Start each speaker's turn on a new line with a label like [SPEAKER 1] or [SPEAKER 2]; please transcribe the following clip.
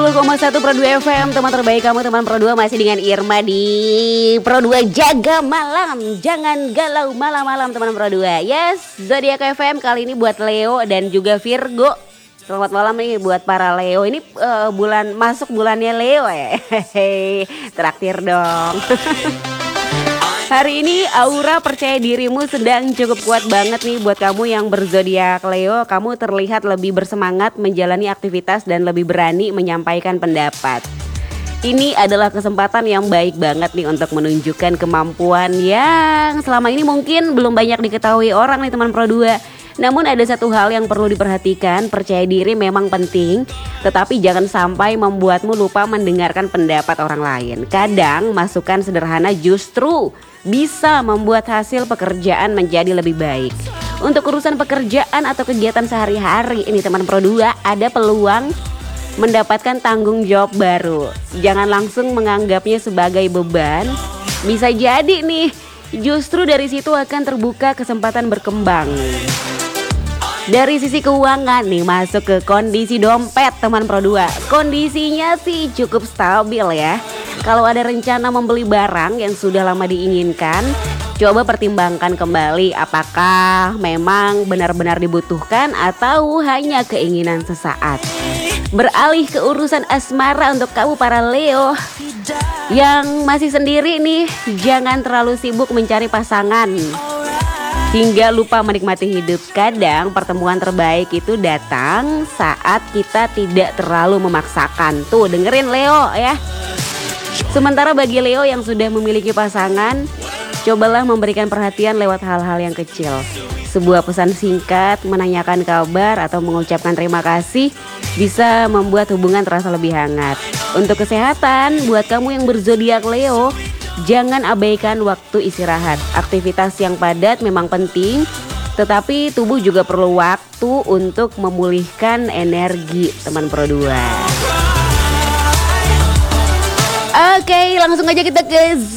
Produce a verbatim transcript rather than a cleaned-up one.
[SPEAKER 1] puluh koma satu Pro dua F M, teman terbaik kamu, teman Pro dua, masih dengan Irma di Pro dua Jaga Malam. Jangan galau malam-malam teman Pro dua. Yes, Zodiak F M kali ini buat Leo dan juga Virgo. Selamat malam nih buat para Leo. Ini uh, bulan masuk bulannya Leo ya. Hehehe, traktir dong. Hari ini aura percaya dirimu sedang cukup kuat banget nih buat kamu yang berzodiak Leo. Kamu terlihat lebih bersemangat menjalani aktivitas dan lebih berani menyampaikan pendapat. Ini adalah kesempatan yang baik banget nih untuk menunjukkan kemampuan yang selama ini mungkin belum banyak diketahui orang nih teman Pro dua. Namun ada satu hal yang perlu diperhatikan, percaya diri memang penting, tetapi jangan sampai membuatmu lupa mendengarkan pendapat orang lain. Kadang masukan sederhana justru bisa membuat hasil pekerjaan menjadi lebih baik. Untuk urusan pekerjaan atau kegiatan sehari-hari ini teman Pro dua, ada peluang mendapatkan tanggung jawab baru. Jangan langsung menganggapnya sebagai beban. Bisa jadi nih, justru dari situ akan terbuka kesempatan berkembang. Dari sisi keuangan nih, masuk ke kondisi dompet teman Pro dua. Kondisinya sih cukup stabil ya. Kalau ada rencana membeli barang yang sudah lama diinginkan, coba pertimbangkan kembali apakah memang benar-benar dibutuhkan atau hanya keinginan sesaat. Beralih ke urusan asmara untuk kamu para Leo yang masih sendiri nih, jangan terlalu sibuk mencari pasangan hingga lupa menikmati hidup. Kadang pertemuan terbaik itu datang saat kita tidak terlalu memaksakan. Tuh dengerin Leo ya. Sementara bagi Leo yang sudah memiliki pasangan, cobalah memberikan perhatian lewat hal-hal yang kecil. Sebuah pesan singkat, menanyakan kabar atau mengucapkan terima kasih bisa membuat hubungan terasa lebih hangat. Untuk kesehatan, buat kamu yang berzodiak Leo, jangan abaikan waktu istirahat. Aktivitas yang padat memang penting, tetapi tubuh juga perlu waktu untuk memulihkan energi teman Pro dua. Oke, langsung aja kita ke